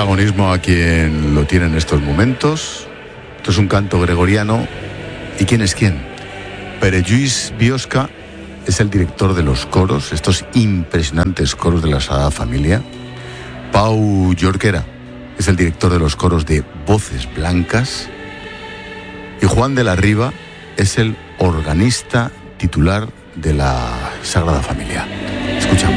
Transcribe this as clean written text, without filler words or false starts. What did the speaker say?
protagonismo a quien lo tiene en estos momentos. Esto es un canto gregoriano. ¿Y quién es quién? Pere Lluís Biosca es el director de los coros, estos impresionantes coros de la Sagrada Familia. Pau Jorquera es el director de los coros de Voces Blancas. Y Juan de la Riva es el organista titular de la Sagrada Familia. Escuchamos.